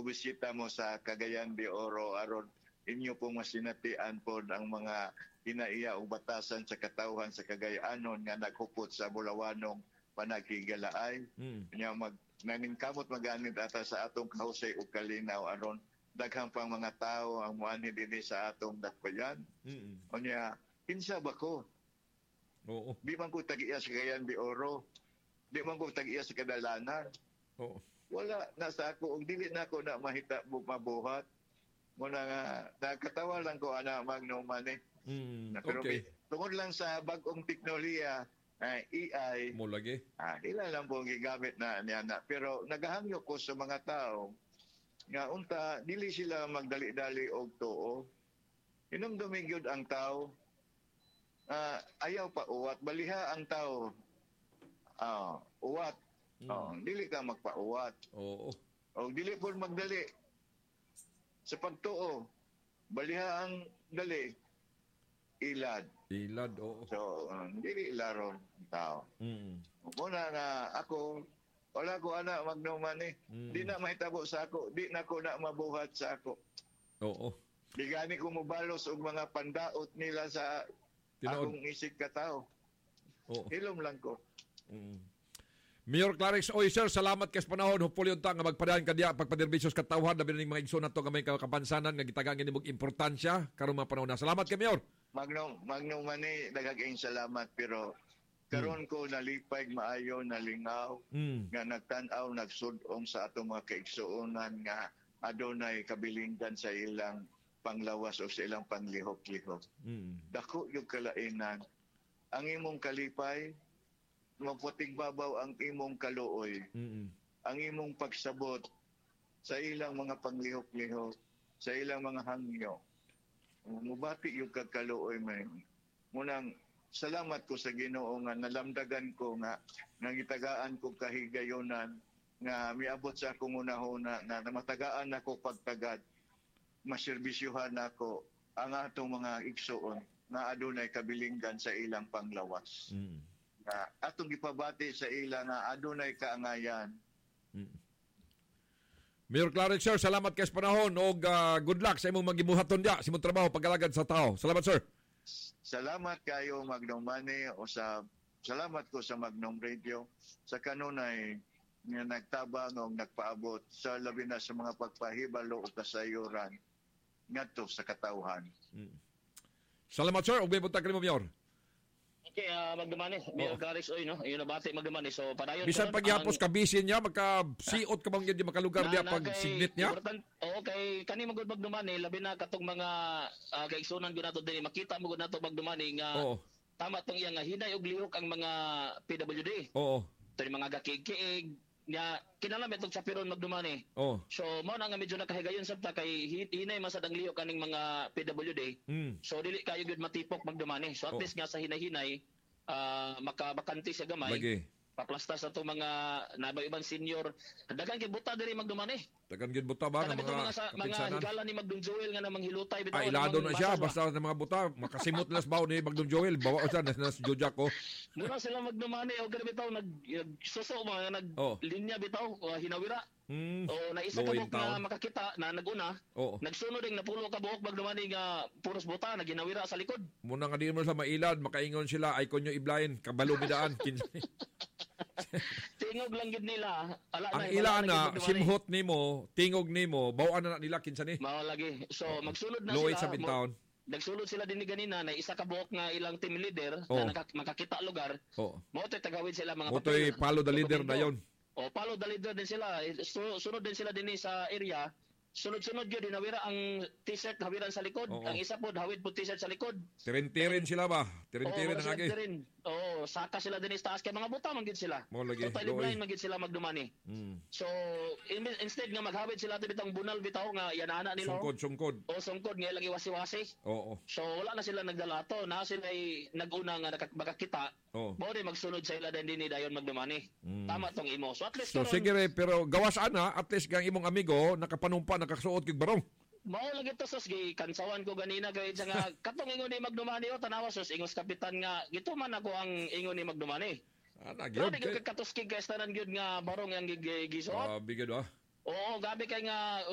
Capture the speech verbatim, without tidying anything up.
mobisita mo sa Cagayan de Oro aron inyo pong masinatian po ang mga inaiya o batasan sa katawhan sa Cagayanon nga naghupot sa Bulawanong panagkigalaay. Mm. Nya mag naningkamot maganid ata sa atong kahusay ug kalinaw aron daghang pang mga tao ang muanhi dinhi sa atong dakbayan. Mm. Unya kinsa ba ko? Oo. Di man ko tag-iya sa Cagayan de Oro. Di man ko tag-iya sa Kadalanan. Oo. Wala na sa ako ug dili na ako na mahita mabuhat. Muna nga nakatawa lang ko ana Magno Mani. Mm. Pero Okay. tungod lang sa bag-ong teknolohiya, uh, A I, Mo lagi. ah, ilan lang po ang gigamit na niya na. Pero nagahangyo ko sa mga tao nga unta dili sila magdali-dali og tuo. Hinumdumi gyud ang tao. Ah, ayaw pa uwat, baliha ang tao. Ah, uwat. Mm. Oh, dili ka magpauwat. Oo. O dili po magdali. Sa pagtuo, baliha ang dali, ilad. Ilad, oo. So, um, dili laron ang tao. Mm. Muna na ako, wala ko anak magnuman eh. Mm. Di na mahitabo sa ako, di na ko na mabuhat sa ako. Oo. Di gani ko mubalos og mga pandaot nila sa Tinuod. akong isig ka tao. Oo. Hilom lang ko. Mm. Mayor Clarix, oy sir, salamat kay sa panahon. Hopefully unta nga magpadayon ka diya pagpaderbisyo sa katawhan labi na ning mga igsoon nato nga may kapansanan nga gitagaan nimog importansya karon mga panahon na. Salamat kay Mayor. Magnum, Magnum Mani, daghang salamat pero karon ko nalipay maayo, nalingaw, Mm. nga nagtan-aw, nagsudong sa atong mga kaigsuonan nga adunay kabilinggan sa ilang panglawas o sa ilang panglihok-lihok. Mm. Dako yung kalainan. Ang imong kalipay, maputing babaw ang imong kaluoy. Mm. Ang imong pagsabot sa ilang mga panglihok-lihok, sa ilang mga hangyo. Mubati yung kagkaluoy man. Munang salamat ko sa Ginoo nga nalamdagan ko nga nangitagaan ko kahigayonan nga miabot sa akong unahuna na namatagaan ako pagtagad. Maserbisyuhan ako ang atong mga igsuon nga adunay kabilinggan sa ilang panglawas. Mm. Na atong gipabati sa ila nga adunay kaangayan. Mm. Mayor Clarix, sir, salamat kay sa panahon og uh, good luck sa imong magibuhaton diya sa imong trabaho pag-alagad sa tao. Salamat, sir. Salamat kayo Magnum Mani o sa salamat ko sa Magnum Radio sa kanunay nga nagtabang o nagpaabot sa labi na sa mga pagpahibalo o kasayuran ngadto sa katawhan. Mm. Salamat, sir. Og may buntag kanimo, Mayor. Okay, uh, Magdumani, Mayor Oo. Clarix, oy, no? Yun na bati, Magdumani. So, padayon. Bisan karon, pagyapos ang- kabisin niya, magka-siot ka bang yun makalugar diya pag kay- signet niya? important- Oo, kay kani magud Magdumani, labi na katong mga uh, kaigsunan gyud nato din. Makita mo gud nato Magdumani nga Oo. tama tong iya nga hinay og lihok ang mga P W D. Oo. Tani mga gakiig-kiig nga kinala metong chapiron Magdumani. Oo. So, mao na nga medyo nakahigayon sabta kay hi- hinay masad ang lihok kaning mga P W D. Mm. So dili kayo gyud matipok Magdumani. So at Oh. least nga sa hinay-hinay ah makabakanti sa gamay. Lagi. Paplastas sa itong mga nabay-ibang senior. Dagang kibuta diri Magdumani. Tagan gid buta ba ng Kana bitaw mga mga sa, mga kapinsanan? higala ni Magdum Joel nga namang hilutay bitaw. Ay, ilado namang na siya. basas ba? Basta ng mga buta. Makasimot na sa bawo ni Magdum Joel. Bawa ko siya. Nas Jojak ko. Muna sila Magdumani o gani bitaw nag nag- suso mga nag Oh. linya bitaw uh, hinawira. Hmm. O naisa ka Low buhok in town. na makakita na naguna. Oo. Nagsunod ding napulo ka buhok Magdumani nga puros buta na ginawira sa likod. Muna nga di mo sa mailad. Makaingon sila. Ay konyo iblayin. Kabalo bidaan. Kinsa- Tingog lang gid nila. Ala Ang na, ila wala na, gid Magdumani. simhot nimo, tingog nimo, bawaan na nila kinsa ni. Mao lagi. So magsunod na Low sila. sa bintaon. mo- Nagsulod sila din ni ganina na isa ka buhok nga ilang team leader Oh. na naka- makakita lugar. Oo. Mo tay tagawid sila mga Motoy papel. follow the leader na yon. O follow the leader din sila. Eh, su- Sunod din sila din sa area. Sunod-sunod gyud nawira ang t-shirt hawiran sa likod. Oo. Ang isa pod hawid pod t-shirt sa likod. Tirin-tirin sila ba? Tirin-tirin Oo, ang agi. sila din. Oo, saka sila din sa taas kay mga buta man gid sila. Mo lagi, Totally looy. blind man gid sila Magdumani. Hmm. So in- instead nga maghawid sila ti bitang bunal bitaw nga yanana nila. Sungkod, sungkod. O sungkod nga lagi wasi-wasi. Oo. So wala na sila nagdalato, na sila ay nag-una nga nakak- makakita. Oo. Mo din magsunod sa ila din ni dayon Magdumani. Mm. Tama tong imo. So at least So karon- sige re, pero gawas ana, at least kang imong amigo nakapanumpa nakasuot kig barong. Mao lagi to sus gi kansawan ko ganina kay sa nga katong ingon ni Magdumani o tanawa sus ingos kapitan nga gituman ako ang ingon ni Magdumani. Ana Pero gyud di ko kay. katuskig kay tanan gyud nga barong yang gisuot. Ah, bigod ah. Oo, gabi kay nga